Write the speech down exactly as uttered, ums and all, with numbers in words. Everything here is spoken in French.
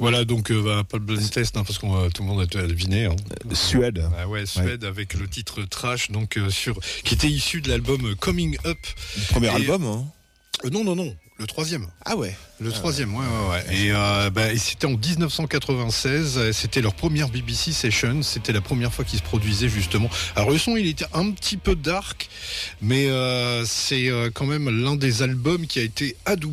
Voilà, donc euh, bah, pas de blind test, hein, parce que euh, tout le monde a deviné. Hein. Euh, Suède. Ah ouais, Suède, ouais. Avec le titre Trash, donc euh, sur qui était issu de l'album Coming Up. Le premier Et, album, hein. euh, Non, non, non. Le troisième. Ah ouais. Le ah troisième, ouais, ouais, ouais, ouais. Et, euh, bah, et c'était en dix-neuf cent quatre-vingt-seize. C'était leur première B B C session. C'était la première fois qu'ils se produisaient justement. Alors le son, il était un petit peu dark, mais euh, c'est euh, quand même l'un des albums qui a été adoubé